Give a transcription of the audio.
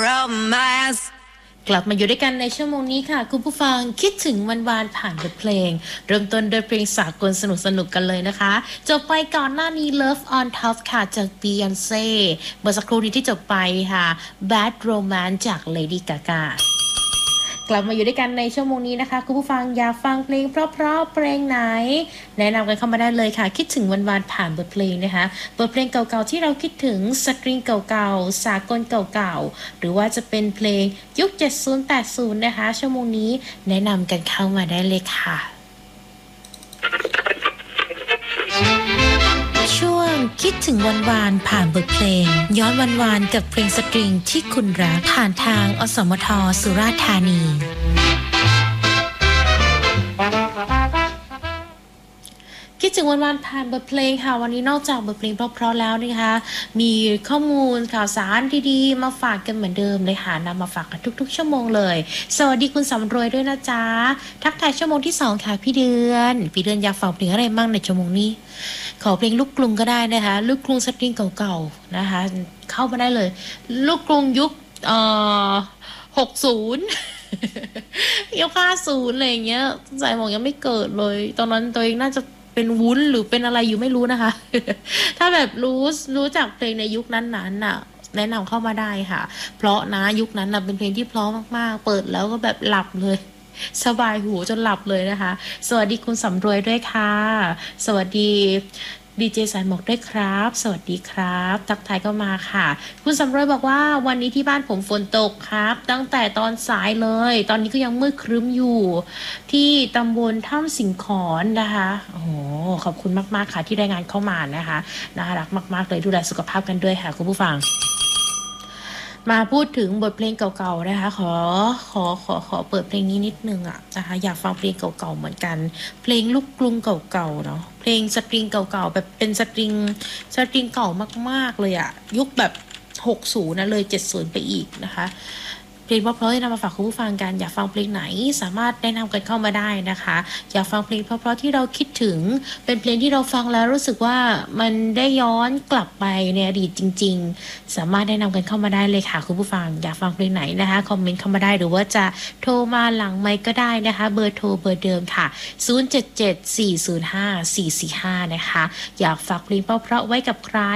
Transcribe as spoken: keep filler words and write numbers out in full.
romance กลับมาอยู่ด้วยกันในชั่วโมงนี้ค่ะคุณผู้ฟังคิดถึงวันวานผ่านบทเพลงเริ่มต้นด้วยเพลงสากลสนุกๆกันเลยนะคะจบไปก่อนหน้านี้ Love on Top ค่ะจาก Beyonce เมื่อสักครู่นี้ที่จบไปค่ะ Bad Romance จาก Lady Gagaกลับมาอยู่ด้วยกันในชั่วโมงนี้นะคะคุณผู้ฟังอยากฟังเพลงเพราะๆเพลงไหนแนะนำกันเข้ามาได้เลยค่ะคิดถึงวันวานผ่านบทเพลงนะคะบทเพลงเก่าๆที่เราคิดถึงสตริงเก่าๆสากลเก่าๆหรือว่าจะเป็นเพลงยุคเจ็ดสิบ แปดสิบนะคะชั่วโมงนี้แนะนำกันเข้ามาได้เลยค่ะช่วงคิดถึงวันวานผ่านบทเพลงย้อนวันวานกับเพลงสตริงที่คุณรักผ่านทางอสมทสุราษฎร์ธานีคิดถึงวันวานผ่านบทเพลงค่ะวันนี้นอกจากบทเพลงเพราะๆแล้วนะคะมีข้อมูลข่าวสารดีๆมาฝากกันเหมือนเดิมเลยค่ะนำมาฝากกันทุกๆชั่วโมงเลยสวัสดีคุณสำรวยด้วยนะจ๊ะทักทายชั่วโมงที่สองค่ะพี่เดือนพี่เดือนอยากฟังเพลงอะไรบ้างในชั่วโมงนี้ขอเพลงลูกกรุงก็ได้นะคะลูกกรุงสตริงเก่าๆนะคะเข้ามาได้เลยลูกกรุงยุคเอ่อหกสิบยุคห้าสิบอะไรอย่างเงี้ยสายหมองยังไม่เกิดเลยตอนนั้นตัวเองน่าจะเป็นวุ้นหรือเป็นอะไรอยู่ไม่รู้นะคะ ถ้าแบบรู้รู้จักเพลงในยุคนั้นๆน่ะแนะนำเข้ามาได้ค่ะเพราะนะยุคนั้นน่ะเป็นเพลงที่เพราะมากๆเปิดแล้วก็แบบหลับเลยสบายหูจนหลับเลยนะคะสวัสดีคุณสำรวยด้วยค่ะสวัสดีดีเจสายหมอกด้วยครับสวัสดีครับทักทายก็มาค่ะคุณสำรวยบอกว่าวันนี้ที่บ้านผมฝนตกครับตั้งแต่ตอนสายเลยตอนนี้ก็ยังมืดครึ้มอยู่ที่ตำบลถ้ำสิงขอนนะคะโอ้โหขอบคุณมากๆค่ะที่รายงานเข้ามานะคะน่ารักมากๆเลยดูแลสุขภาพกันด้วยค่ะคุณผู้ฟังมาพูดถึงบทเพลงเก่าๆนะคะขอขอขอขอเปิดเพลงนี้นิดนึงอ่ะนะคะอยากฟังเพลงเก่าๆเหมือนกันเพลงลูกกรุงเก่าๆเนาะเพลงสตริงเก่าๆแบบเป็นสตริงสตริงเก่ามากๆเลยอ่ะยุคแบบหกสิบนะเลยเจ็ดสิบไปอีกนะคะเพลงเพราะๆที่นำมาฝากคุณผู้ฟังกันอยากฟังเพลงไหนสามารถแนะนำกันเข้ามาได้นะคะอยากฟังเพลงเพราะๆที่เราคิดถึงเป็นเพลงที่เราฟังแล้วรู้สึกว่ามันได้ย้อนกลับไปในอดีตจริงๆสามารถแนะนำกันเข้ามาได้เลยค่ะคุณผู้ฟังอยากฟังเพลงไหนนะคะคอมเมนต์เข้ามาได้หรือว่าจะโทรมาหลังไมค์ก็ได้นะคะเบอร์โทรเบอร์เดิมค่ะศูนย์ เจ็ด เจ็ด สี่ ศูนย์ ห้า สี่ สี่ ห้านะคะอยากฝากเพลงเพราะๆไว้กับใคร